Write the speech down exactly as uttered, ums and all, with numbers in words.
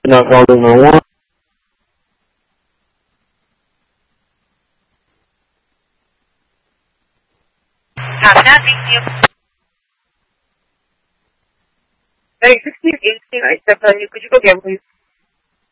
Not calling no one. How can I reach you? Hey, sixteen eighteen, I stepped on you. Could you go again, please?